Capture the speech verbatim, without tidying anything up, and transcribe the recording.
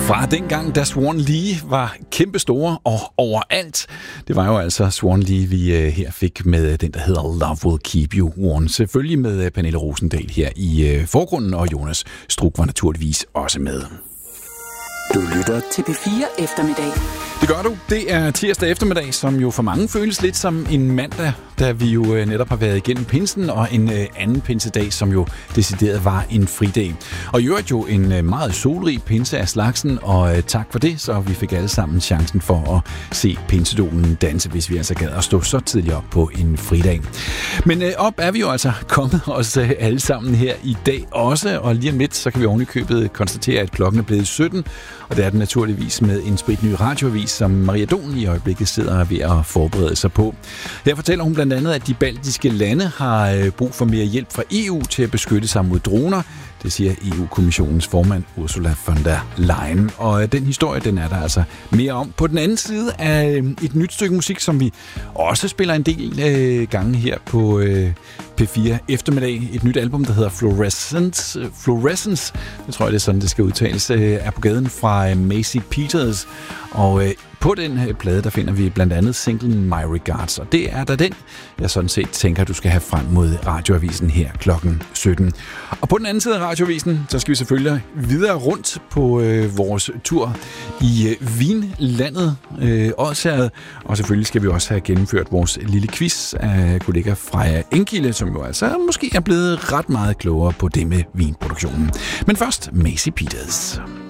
Fra dengang, da Swan Lee var kæmpestore og overalt. Det var jo altså Swan Lee, vi uh, her fik med den, der hedder Love Will Keep You Warm. Selvfølgelig med uh, Pernille Rosendahl her i uh, forgrunden, og Jonas Struk var naturligvis også med. Du lytter til P fire Eftermiddag. Det gør du. Det er tirsdag eftermiddag, som jo for mange føles lidt som en mandag, da vi jo netop har været igennem pinsen, og en anden pinsedag, som jo decideret var en fridag. Og i øvrigt jo en meget solrig pinse af slagsen, og tak for det, så vi fik alle sammen chancen for at se pinsedolen danse, hvis vi altså gad at stå så tidligt op på en fridag. Men op er vi jo altså kommet os alle sammen her i dag også, og lige om lidt, så kan vi oven i købet konstatere, at klokken er blevet sytten, og det er den naturligvis med en spritny radioavis, som Maria Don i øjeblikket sidder ved at forberede sig på. Her fortæller hun blandt andet, at de baltiske lande har brug for mere hjælp fra E U til at beskytte sig mod droner. Det siger E U-kommissionens formand Ursula von der Leyen. Og den historie, den er der altså mere om. På den anden side af et nyt stykke musik, som vi også spiller en del øh, gange her på øh, P fire Eftermiddag. Et nyt album, der hedder Fluorescence. Fluorescence, det tror jeg, det er sådan, det skal udtales, øh, er på gaden fra Macy Peters. Og øh, på den her plade, der finder vi blandt andet singlen My Regards. Og det er da den, jeg sådan set tænker, du skal have frem mod radioavisen her klokken sytten. Og på den anden side af radioavisen, så skal vi selvfølgelig videre rundt på øh, vores tur i øh, Vinlandet, øh, Odsherred. Og selvfølgelig skal vi også have gennemført vores lille quiz af kollega Freja Enkilde, som jo altså måske er blevet ret meget klogere på det med vinproduktionen. Men først Macy Peters.